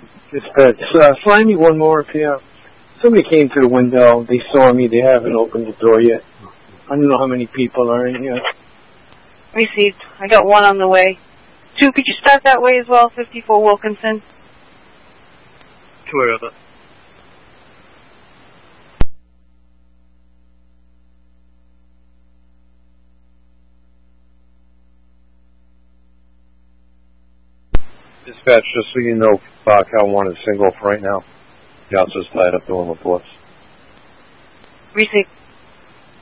Dispatch, find me one more if you have. Somebody came to the window. They saw me. They haven't opened the door yet. I don't know how many people are in here. Received. I got one on the way. 2, could you start that way as well, 54 Wilkinson? Toyota. Dispatch, just so you know, Cal 1 is single for right now. John's just tied up doing reports. Received.